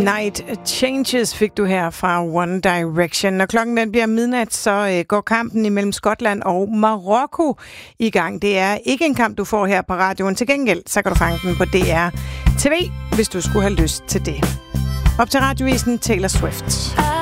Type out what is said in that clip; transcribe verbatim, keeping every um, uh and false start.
Night Changes fik du her fra One Direction. Når klokken den bliver midnat, så øh, går kampen imellem Skotland og Marokko i gang. Det er ikke en kamp, du får her på radioen. Til gengæld, så kan du fange den på D R T V, hvis du skulle have lyst til det. Op til radiovisen Taylor Swift.